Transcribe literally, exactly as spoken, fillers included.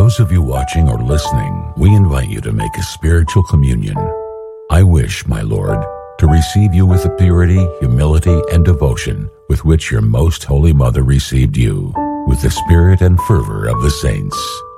those of you watching or listening, we invite you to make a spiritual communion. I wish, my Lord, to receive you with the purity, humility, and devotion with which your most holy mother received you, with the spirit and fervor of the saints.